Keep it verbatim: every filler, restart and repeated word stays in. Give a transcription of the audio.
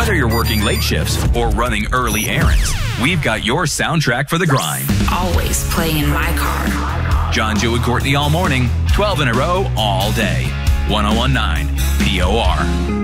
Whether you're working late shifts or running early errands, we've got your soundtrack for the grind. Always playing in my car. John, Joe, and Courtney all morning, twelve in a row, all day. one oh one point nine P O R.